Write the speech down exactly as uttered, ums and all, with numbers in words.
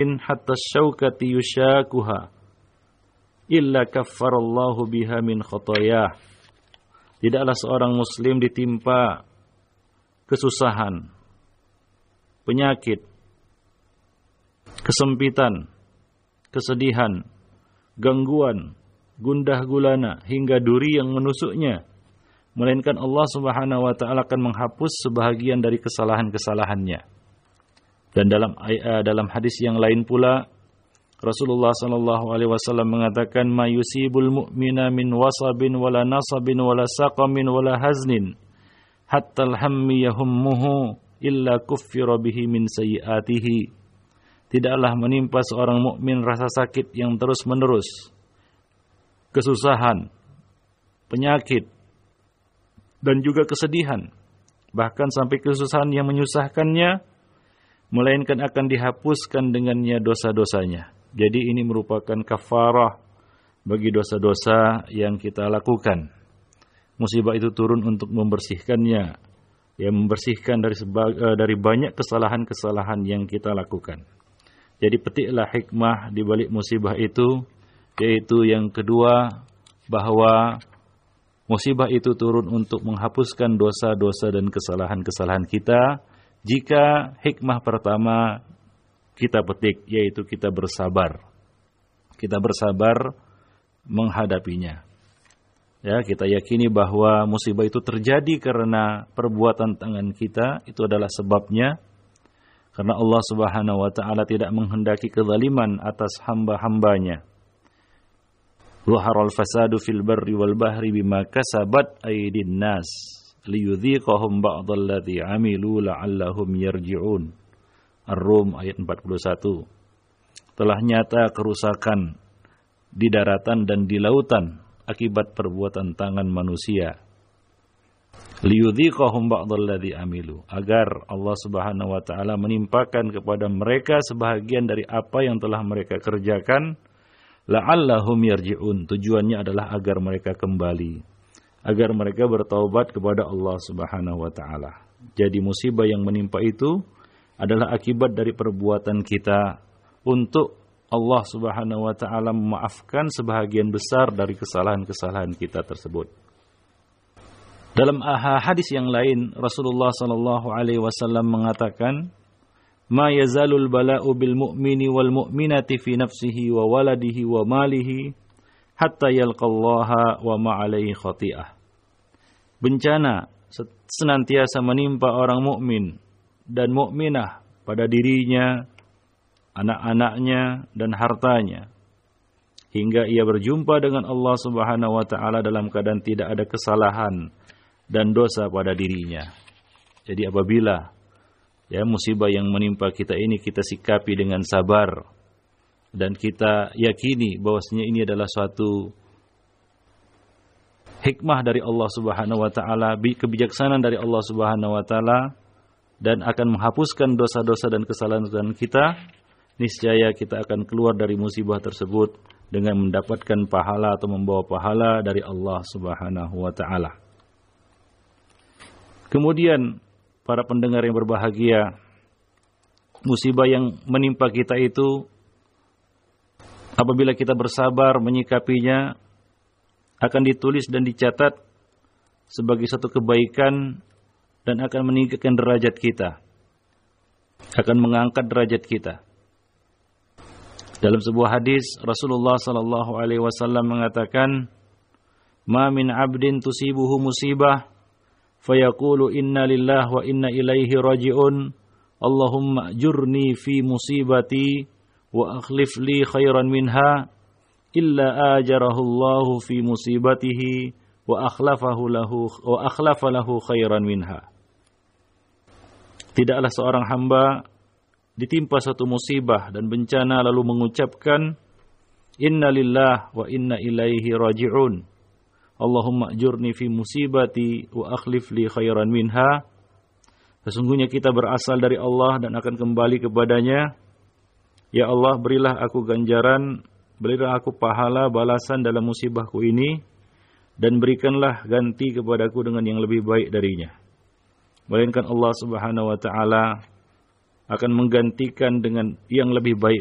hatta syaukati yushakuha illa kaffarallahu biha min khotoyah. Tidaklah seorang muslim ditimpa kesusahan, penyakit, kesempitan, kesedihan, gangguan, gundah gulana hingga duri yang menusuknya, melainkan Allah Subhanahu wa taala akan menghapus sebahagian dari kesalahan-kesalahannya. Dan dalam dalam hadis yang lain pula Rasulullah sallallahu alaihi wasallam mengatakan, "Ma yusibul mu'mina min wasabin wala nasabin wala saqamin wala haznin hatta al-hammi yahummuhu illa kuffira bihi min sayyiatihi." Tidaklah menimpa seorang mukmin rasa sakit yang terus-menerus, kesusahan, penyakit, dan juga kesedihan, bahkan sampai kesusahan yang menyusahkannya, melainkan akan dihapuskan dengannya dosa-dosanya. Jadi ini merupakan kafarah bagi dosa-dosa yang kita lakukan. Musibah itu turun untuk membersihkannya, ya, membersihkan dari seba, dari banyak kesalahan-kesalahan yang kita lakukan. Jadi petiklah hikmah di balik musibah itu, yaitu yang kedua, bahwa musibah itu turun untuk menghapuskan dosa-dosa dan kesalahan-kesalahan kita. Jika hikmah pertama kita petik, yaitu kita bersabar. Kita bersabar menghadapinya. Ya, kita yakini bahwa musibah itu terjadi karena perbuatan tangan kita, itu adalah sebabnya. Karena Allah Subhanahu wa taala tidak menghendaki kezaliman atas hamba-hambanya. Zuharal fasadu fil barri wal bahri bima kasabat aydin nas liyudhiqahum ba'dalladzi 'amilu la'allahum yarji'un. Ar-Rum ayat empat puluh satu. Telah nyata kerusakan di daratan dan di lautan akibat perbuatan tangan manusia. Liyudhiqahum ba'dalladzi 'amilu, agar Allah Subhanahu wa taala menimpakan kepada mereka sebahagian dari apa yang telah mereka kerjakan. La'allahum yarji'un, tujuannya adalah agar mereka kembali, agar mereka bertaubat kepada Allah Subhanahu wa taala. Jadi musibah yang menimpa itu adalah akibat dari perbuatan kita untuk Allah Subhanahu wa taala memaafkan sebahagian besar dari kesalahan-kesalahan kita tersebut. Dalam hadis yang lain Rasulullah sallallahu alaihi wasallam mengatakan, "Ma yazalul bala'u bil mu'mini wal mu'minati fi nafsihi wa waladihi wa malihi hatta yalqallaha wa ma 'alaihi khati'ah." Bencana senantiasa menimpa orang mukmin dan mukminah pada dirinya, anak-anaknya, dan hartanya, hingga ia berjumpa dengan Allah Subhanahu wa taala dalam keadaan tidak ada kesalahan dan dosa pada dirinya. Jadi apabila ya musibah yang menimpa kita ini kita sikapi dengan sabar dan kita yakini bahwasanya ini adalah suatu hikmah dari Allah Subhanahu wa taala, kebijaksanaan dari Allah Subhanahu wa taala, dan akan menghapuskan dosa-dosa dan kesalahan kita, niscaya kita akan keluar dari musibah tersebut dengan mendapatkan pahala atau membawa pahala dari Allah Subhanahu wa taala. Kemudian para pendengar yang berbahagia, musibah yang menimpa kita itu apabila kita bersabar menyikapinya akan ditulis dan dicatat sebagai satu kebaikan dan akan meningkatkan derajat kita, akan mengangkat derajat kita. Dalam sebuah hadis Rasulullah sallallahu alaihi wasallam mengatakan, "Ma min 'abdin tusibuhu musibah fayaqulu inna lillahi wa inna ilaihi raji'un, Allahumma ajurni fi musibati wa akhlif li khairan minha, illa ajarahu Allahu fi musibatihi wa akhlafahu lahu wa akhlafa lahu khairan minha." Tidaklah seorang hamba ditimpa satu musibah dan bencana lalu mengucapkan, "Inna lillahi wa inna ilaihi raji'un, Allahumma ajurni fi musibati wa akhlif li khairan minha." Sesungguhnya kita berasal dari Allah dan akan kembali kepadanya. Ya Allah, berilah aku ganjaran, berilah aku pahala balasan dalam musibahku ini, dan berikanlah ganti kepadaku dengan yang lebih baik darinya. Melainkan Allah Subhanahu wa taala akan menggantikan dengan yang lebih baik